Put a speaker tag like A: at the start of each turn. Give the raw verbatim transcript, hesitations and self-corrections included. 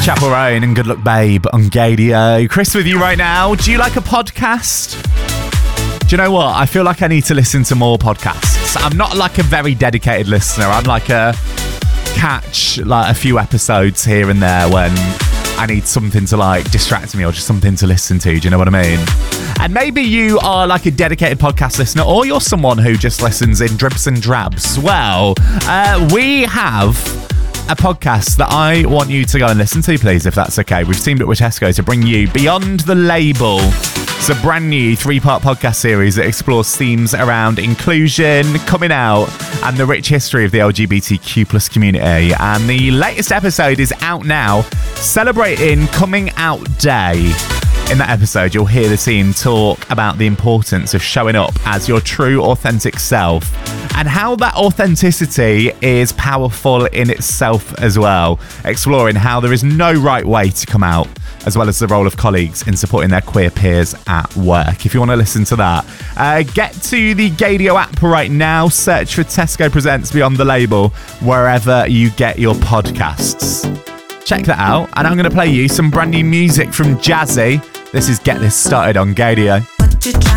A: Chapel Roan and Good Luck Babe on Gadio. Chris with you right now. Do you like a podcast? Do you know what? I feel like I need to listen to more podcasts. I'm not like a very dedicated listener. I'm like a catch like a few episodes here and there when I need something to like distract me or just something to listen to. Do you know what I mean? And maybe you are like a dedicated podcast listener, or you're someone who just listens in dribs and drabs. Well, uh, we have a podcast that I want you to go and listen to, please, if that's okay. We've teamed up with Tesco to bring you Beyond the Label. It's a brand new three-part podcast series that explores themes around inclusion, coming out, and the rich history of the L G B T Q plus community. And the latest episode is out now, celebrating Coming Out Day. In that episode, you'll hear the team talk about the importance of showing up as your true, authentic self and how that authenticity is powerful in itself as well, exploring how there is no right way to come out, as well as the role of colleagues in supporting their queer peers at work. If you want to listen to that, uh, get to the Gadio app right now, search for Tesco Presents Beyond the Label wherever you get your podcasts. Check that out, and I'm going to play you some brand new music from Jazzy. This is Get This Started on Gadio.